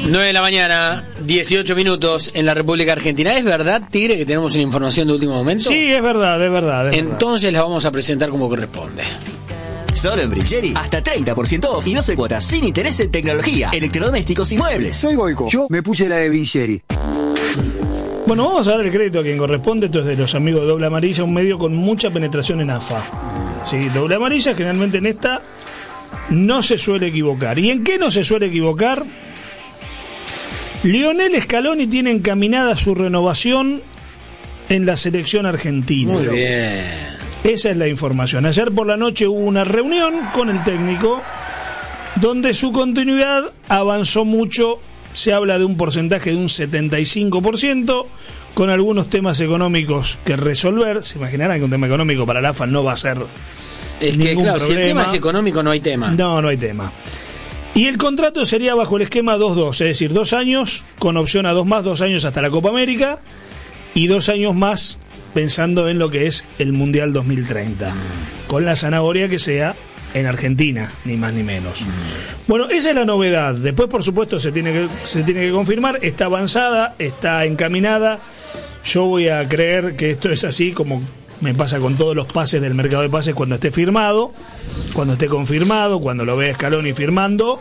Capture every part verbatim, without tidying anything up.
nueve de la mañana, dieciocho minutos en la República Argentina. ¿Es verdad, Tigre, que tenemos una información de último momento? Sí, es verdad, es verdad. Es Entonces verdad. La vamos a presentar como corresponde. Solo en Brilleri, hasta treinta por ciento off y doce cuotas sin interés en tecnología, electrodomésticos y muebles. Soy Goico, yo me puse la de Brilleri. Bueno, vamos a dar el crédito a quien corresponde. Esto es de los amigos de Doble Amarilla, un medio con mucha penetración en A F A. Sí, Doble Amarilla generalmente en esta no se suele equivocar. ¿Y en qué no se suele equivocar? Lionel Scaloni tiene encaminada su renovación en la selección argentina. Muy bien. Esa es la información. Ayer por la noche hubo una reunión con el técnico donde su continuidad avanzó mucho. Se habla de un porcentaje de un setenta y cinco por ciento, con algunos temas económicos que resolver. Se imaginarán que un tema económico para la A F A no va a ser Es que, claro, problema. Si el tema es económico, no hay tema. No, no hay tema. Y el contrato sería bajo el esquema dos dos, es decir, dos años con opción a dos más, dos años hasta la Copa América y dos años más pensando en lo que es el Mundial dos mil treinta, con la zanahoria que sea en Argentina, ni más ni menos. Bueno, esa es la novedad. Después, por supuesto, se tiene que, se tiene que confirmar. Está avanzada, está encaminada. Yo voy a creer que esto es así, como me pasa con todos los pases del mercado de pases, cuando esté firmado, cuando esté confirmado, cuando lo vea Scaloni firmando.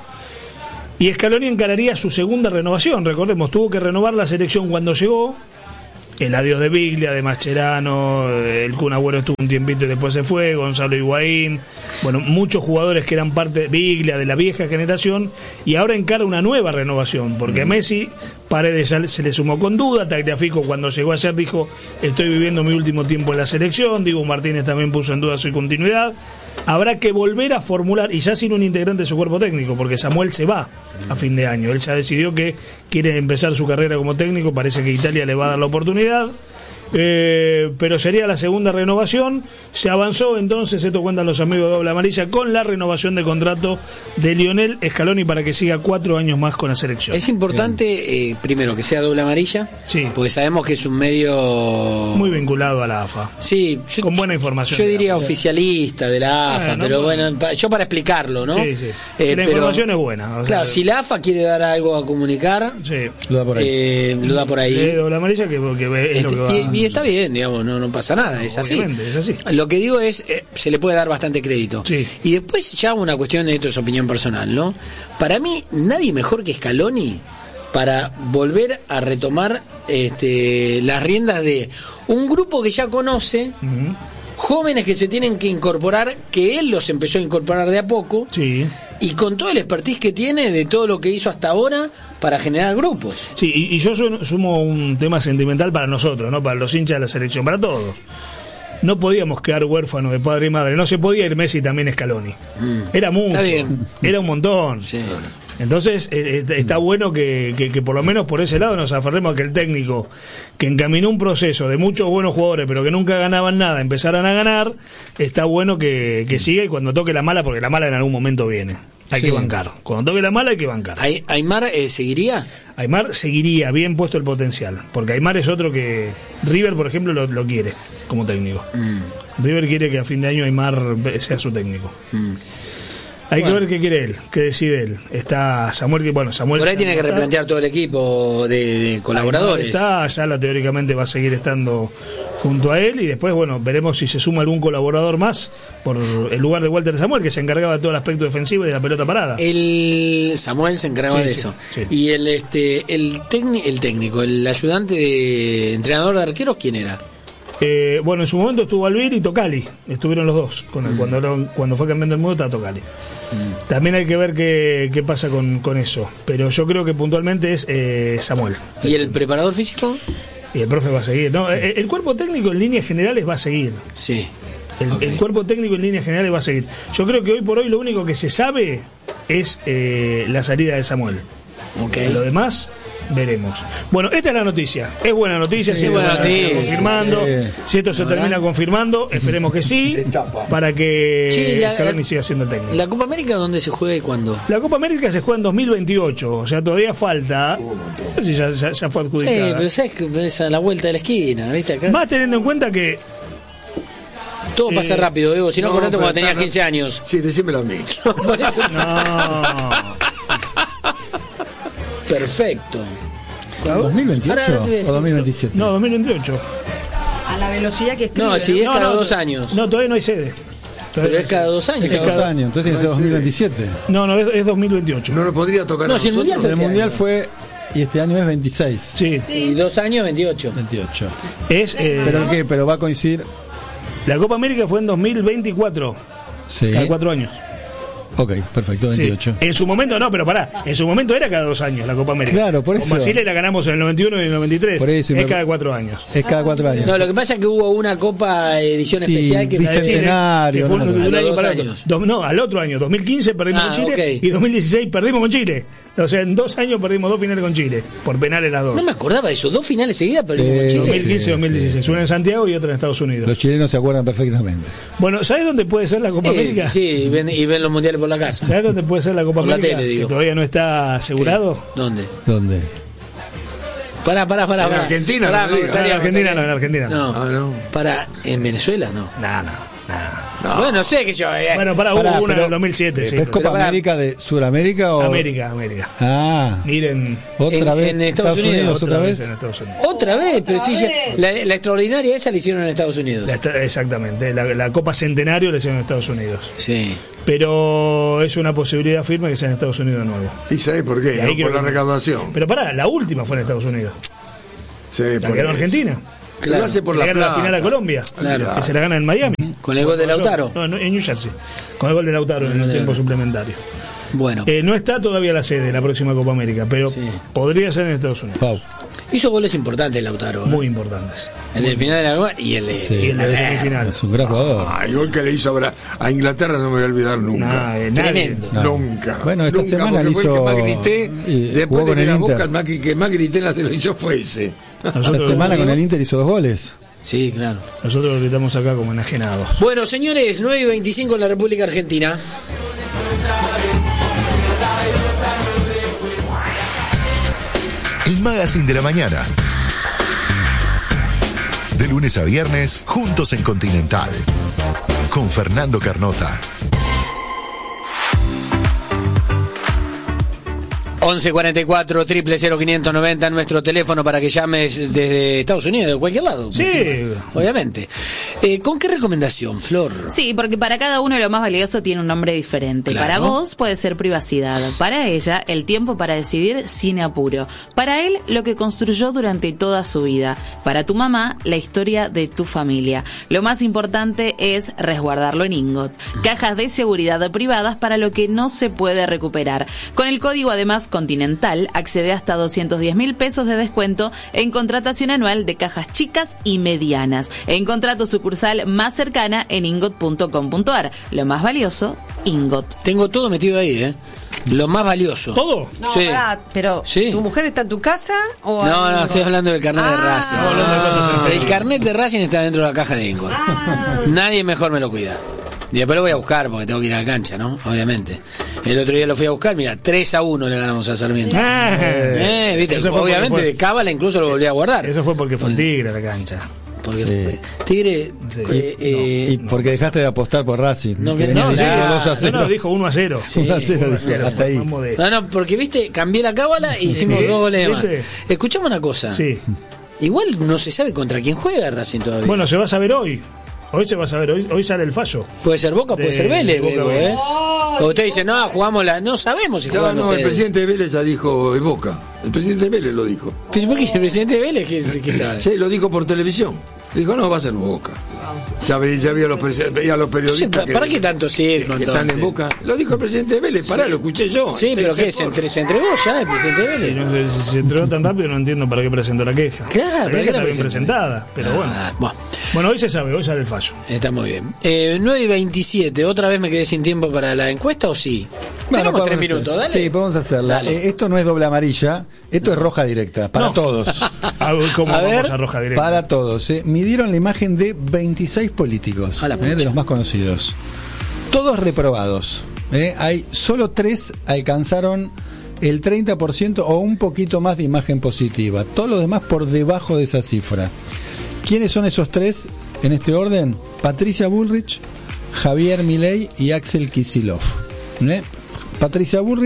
Y Scaloni encararía su segunda renovación. Recordemos, tuvo que renovar la selección cuando llegó. El adiós de Biglia, de Mascherano, el Kun Agüero estuvo un tiempito y después se fue, Gonzalo Higuaín, bueno, muchos jugadores que eran parte de Biglia, de la vieja generación, y ahora encara una nueva renovación, porque a Messi Paredes se le sumó con duda, Tagliafico cuando llegó ayer dijo, estoy viviendo mi último tiempo en la selección, Dibu Martínez también puso en duda su continuidad. Habrá que volver a formular, y ya sin un integrante de su cuerpo técnico, porque Samuel se va a fin de año. Él ya decidió que quiere empezar su carrera como técnico, parece que Italia le va a dar la oportunidad. Eh, pero sería la segunda renovación. Se avanzó entonces, esto cuentan los amigos de Doble Amarilla, con la renovación de contrato de Lionel Scaloni para que siga cuatro años más con la selección. Es importante, eh, primero, que sea Doble Amarilla, sí, porque sabemos que es un medio muy vinculado a la A F A, sí, yo, con buena información. Yo diría oficialista de la A F A, bueno, pero bueno, bueno, yo para explicarlo, ¿no? Sí, sí. Eh, la pero, información es buena. O sea, claro, si la A F A quiere dar algo a comunicar, sí, lo da por ahí. Eh, lo da por ahí. De Doble Amarilla, que, que es este, lo que va. Y, y está bien, digamos, no, no pasa nada, es así. es así. Lo que digo es, eh, se le puede dar bastante crédito. Sí. Y después ya una cuestión, esto es opinión personal, ¿no? Para mí, nadie mejor que Scaloni para volver a retomar este, las riendas de un grupo que ya conoce, uh-huh, jóvenes que se tienen que incorporar, que él los empezó a incorporar de a poco, sí, y con todo el expertise que tiene de todo lo que hizo hasta ahora para generar grupos. Sí, y, y yo sumo un tema sentimental para nosotros, ¿no? Para los hinchas de la selección, para todos. No podíamos quedar huérfanos de padre y madre. No se podía ir Messi también Scaloni. Mm. Era mucho, era un montón. Sí. Entonces eh, está bueno que, que, que por lo menos por ese lado nos aferremos a que el técnico que encaminó un proceso de muchos buenos jugadores pero que nunca ganaban nada, empezaran a ganar. Está bueno que, que siga, y cuando toque la mala, porque la mala en algún momento viene, hay sí. que bancar. Cuando toque la mala hay que bancar. ¿Aymar eh, seguiría? Aymar seguiría, bien puesto el potencial, porque Aymar es otro que River, por ejemplo, lo, lo quiere como técnico. mm. River quiere que a fin de año Aymar sea su técnico. mm. Hay bueno. que ver qué quiere él, qué decide él. Está Samuel, bueno, Samuel. Por ahí tiene que replantear todo el equipo de, de colaboradores. Está, ya la teóricamente va a seguir estando junto a él, y después, bueno, veremos si se suma algún colaborador más por el lugar de Walter Samuel, que se encargaba de todo el aspecto defensivo y de la pelota parada. El Samuel se encargaba sí, de sí, eso. Sí. Y el este el, técnico, el técnico, el ayudante de entrenador de arqueros, ¿quién era? Eh, bueno, en su momento estuvo Alvir y Tocali, estuvieron los dos. Con él. Mm. Cuando, cuando fue campeón del mundo estaba Tocali. Mm. También hay que ver qué, qué pasa con, con eso. Pero yo creo que puntualmente es eh, Samuel. ¿Y el preparador físico? Y el profe va a seguir. No, el, el cuerpo técnico en líneas generales va a seguir. Sí. El, okay. el cuerpo técnico en líneas generales va a seguir. Yo creo que hoy por hoy lo único que se sabe es eh, la salida de Samuel. Okay. Lo demás veremos. Bueno, esta es la noticia. Es buena noticia, sí, si buena noticia. confirmando. Sí. Si esto se ¿verdad? termina confirmando, esperemos que sí, para que sí, la, Scaloni siga siendo técnico. ¿La Copa América dónde se juega y cuándo? La Copa América se juega en dos mil veintiocho, o sea, todavía falta. No sé si ya, ya, ya fue adjudicada. Sí, pero sabes que es a la vuelta de la esquina, ¿viste? Acá. Más teniendo en cuenta que todo pasa eh, rápido, Evo. Si no, no acordate cuando tenías quince años. Sí, decímelo a mí. No, por eso. No. Perfecto. ¿dos mil veintiocho Ahora te voy a decir. o dos mil veintisiete? No, dos mil veintiocho. A la velocidad que escribe. No, sí, es No, cada no, dos años. No, todavía no hay sede. Pero Todavía es cada dos años. Es cada dos años, entonces tiene que ser dos mil veintisiete. No, no, es, es dos mil veintiocho. No lo podría tocar. No, a si el nosotros. mundial fue El este mundial año. fue, y este año es veintiséis. Sí, Y dos años, veintiocho. veintiocho. es eh, ¿Pero qué? ¿Pero va a coincidir? la Copa América fue en dos mil veinticuatro, Sí. cada cuatro años. Ok, perfecto, Sí. veintiocho. En su momento no, pero pará, en su momento era cada dos años la Copa América. Claro, por Con eso. Brasil la ganamos en el noventa y uno y en el noventa y tres. Por eso, y es me- cada cuatro años. Es cada cuatro años. No, lo que pasa es que hubo una Copa edición Sí, especial que La de Chile, Bicentenario, que fue no un, me de un acuerdo. año A los para dos otro. años. Dos- no, al otro año, dos mil quince perdimos Ah, con Chile ok. y dos mil dieciséis perdimos con Chile. O sea, en dos años perdimos dos finales con Chile, por penales las dos. no me acordaba de eso. Dos finales seguidas perdimos Sí. con Chile. dos mil quince y Sí, dos mil dieciséis, sí, una en Santiago y otra en Estados Unidos. Los chilenos se acuerdan perfectamente. Bueno, ¿sabes dónde puede ser la Copa Sí, América? sí, y ven, y ven los mundiales por la casa. ¿Sabes dónde puede ser la Copa Por la América? tele, digo. Que todavía no está asegurado. ¿Dónde? ¿Dónde? Pará, pará, pará. En pará. Argentina, Pará, no me digas. No, en gustaría- Argentina no, en Argentina no. No. Ah, no. Para, ¿en Venezuela? No. No, no, no. Bueno, no sé que yo. eh, Bueno, para, Pará, hubo una en pero- el dos mil siete, sí. ¿Es Copa pero pará. América de Sudamérica o...? América, América. Ah, Miren, otra En- vez. en Estados Unidos, otra vez. en Estados Unidos. Otra vez, pero sí, ya- la, la extraordinaria esa la hicieron en Estados Unidos. La esta- exactamente, la, la Copa Centenario la hicieron en Estados Unidos. Sí. Pero es una posibilidad firme que sea en Estados Unidos de nuevo. ¿Y sabés por qué? Y ahí ¿No? creo Por la que- recaudación. Pero pará, la última fue en Estados Unidos. Sí, La por ganó eso. Argentina. Lo hace por Le la gana la plata. final a Colombia. Claro. Que se la gana en Miami. Con el gol de Lautaro. No, no, en New Jersey. Con el gol de Lautaro en el tiempo suplementario. Bueno, Eh, no está todavía la sede de la próxima Copa América, pero Sí. podría ser en Estados Unidos. Pau. hizo goles importantes Lautaro. ¿eh? Muy importantes. El del final de la Copa y el de. Sí. Y el de la semifinal. Es un gran jugador. Ah, el gol que le hizo a, Bra- a Inglaterra no me voy a olvidar nunca. Nah, eh, nadie. Tremendo. No. Nunca. Bueno, esta Nunca, semana porque le fue el hizo- que más grité. y Después jugó de con que el la Inter. Boca, el más que, que más grité en la selección fue ese. Esta Nosotros, semana con el Inter hizo dos goles. Sí, claro. nosotros lo gritamos acá como enajenados. Bueno, señores, nueve y veinticinco en la República Argentina. El Magazine de la Mañana. De lunes a viernes, juntos en Continental. Con Fernando Carnota. once cuarenta y cuatro, triple cero quinientos noventa, nuestro teléfono para que llames desde Estados Unidos, de cualquier lado. Sí. Obviamente. Eh, ¿Con qué recomendación, Flor? Sí, porque para cada uno lo más valioso tiene un nombre diferente. Claro. Para vos puede ser privacidad. Para ella, el tiempo para decidir sin apuro. Para él, lo que construyó durante toda su vida. Para tu mamá, la historia de tu familia. Lo más importante es resguardarlo en Ingot. Cajas de seguridad privadas para lo que no se puede recuperar. Con el código, además, Continental, accede hasta doscientos diez mil pesos de descuento en contratación anual de cajas chicas y medianas. Encontrá tu sucursal más cercana en ingot punto com punto ar. Lo más valioso, Ingot. Tengo todo metido ahí, ¿eh? Lo más valioso. ¿Todo? No, Sí. pará, pero Sí. ¿tu mujer está en tu casa o No, no, en- estoy hablando del carnet de Ah. Racing. Estamos hablando de cosas sensibles. El carnet de Racing está dentro de la caja de Ingot. Ah. Nadie mejor me lo cuida. Y después lo voy a buscar porque tengo que ir a la cancha, ¿no? Obviamente. El otro día lo fui a buscar, mira, tres a uno le ganamos a Sarmiento. Ah, Eh, viste, eso fue obviamente porque de cábala incluso lo volví a guardar. fue, eso fue porque fue el Tigre a la cancha. Porque Sí. Tigre, Sí. eh, eh, Y porque dejaste de apostar por Racing. No, que que- venía no, diciendo sí. dos a No, cero. no, dijo uno a cero. Sí, uno a cero, uno a dijo, cero. hasta ahí. Vamos de- no, no, porque viste, cambié la cábala y hicimos Sí, dos goles de más. ¿viste? Escuchame una cosa. Sí. Igual no se sabe contra quién juega Racing todavía. Bueno, se va a saber hoy. Hoy se va a saber, hoy, hoy sale el fallo. Puede ser Boca, puede de- ser Vélez, de Boca Bebo, Vélez. ¿eh? O usted dice, no, jugamos la... No sabemos si No, juegan no, el ustedes. presidente de Vélez ya dijo en Boca. El presidente de Vélez lo dijo. ¿Pero por qué el presidente de Vélez qué, qué sabe? Sí, lo dijo por televisión. Dijo, no, va a ser Boca. Ya veía, ya veía a los, presi- veía a los periodistas. Entonces, ¿para que- qué tanto circo, que están en entonces? Boca. Lo dijo el presidente de Vélez, pará, lo escuché yo. Sí, Este pero ¿qué? ¿Se, sector. entre- se entregó ya el presidente de Y Vélez? no sé, si se entregó tan rápido, no entiendo para qué presentó la queja. Claro, la ¿para queja qué la está bien presentó? presentada, pero bueno. Ah, bueno, Bueno, hoy se sabe, hoy sale el fallo. está muy bien. Eh, nueve y veintisiete, ¿otra vez me quedé sin tiempo para la encuesta o sí? Bueno, Tenemos podemos tres hacer- minutos, dale. Sí, podemos hacerla. Dale. Eh, esto no es doble amarilla, esto es roja directa, para No. todos. A ver, ¿Cómo A vamos ver. a roja directa? Para todos. eh. Midieron la imagen de veintiséis políticos, A la eh, pucha. de los más conocidos. Todos reprobados. eh. Hay solo tres alcanzaron el treinta por ciento o un poquito más de imagen positiva. Todos los demás por debajo de esa cifra. ¿Quiénes son esos tres en este orden? Patricia Bullrich, Javier Milei y Axel Kicillof. ¿Eh? Patricia Bullrich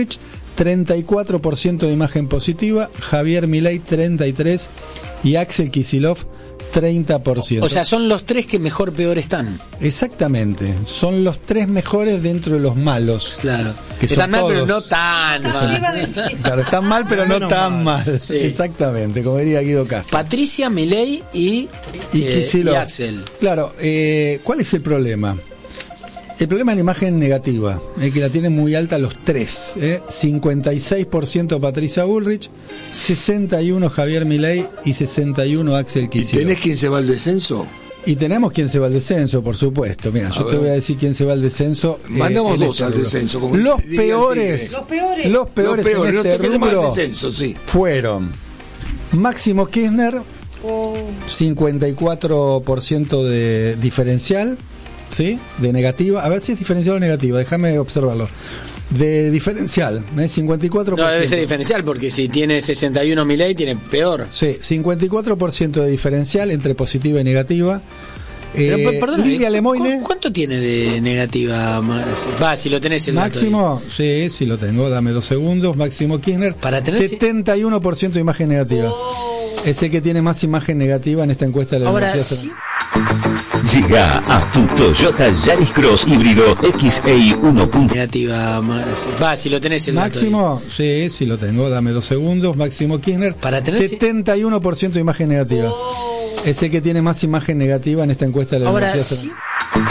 treinta y cuatro por ciento de imagen positiva, Javier Milei treinta y tres por ciento y Axel Kicillof treinta por ciento. O sea, son los tres que mejor peor están. Exactamente, son los tres mejores dentro de los malos. Claro. Que están son mal, todos, pero no tan mal. Claro, están mal, pero no, no tan mal. mal. Sí. Exactamente, como diría Guido Castro. Patricia, Milei y, Y, eh, Kicillof. y Axel. Claro, eh, ¿cuál es el problema? El problema es la imagen negativa, eh, que la tienen muy alta los tres. Eh. cincuenta y seis por ciento Patricia Bullrich, sesenta y uno por ciento Javier Milei y sesenta y uno por ciento Axel ¿Y Kicillof. tenés quién se va al descenso? Y tenemos quien se va al descenso, por supuesto. Mira, A yo ver. te voy a decir quién se va al descenso. Mandamos en dos este al rubro. descenso, como Los diría el peores, tigre. Los peores. los peores, Los peores, en no este te quedes mal al rubro descenso, sí. fueron Máximo Kirchner, Oh. cincuenta y cuatro por ciento de diferencial, ¿sí? De negativa. A ver si es diferencial o negativa, déjame observarlo. De diferencial, ¿eh? cincuenta y cuatro por ciento. No, debe ser diferencial, porque si tiene sesenta y uno Milei, tiene peor. Sí, cincuenta y cuatro por ciento de diferencial entre positiva y negativa. Pero, Eh, perdona, Lilia ¿cu- Lemoine. cu- ¿Cuánto tiene de negativa? más? Va, si lo tenés el dato ahí. Máximo, sí, sí lo tengo, dame dos segundos. Máximo Kirchner, Para tener- setenta y uno por ciento de imagen negativa. Es el que tiene más imagen negativa en esta encuesta de la Ahora, Universidad sí, Llega a tu Toyota Yaris Cross híbrido X E I uno. negativa. más. Va, si lo tenés el dato ahí. Máximo, sí, sí lo tengo, dame dos segundos. Máximo Kirchner, Para tener- setenta y uno por ciento de imagen negativa. Es el que tiene más imagen negativa en esta encuesta de la Ahora, Universidad sí.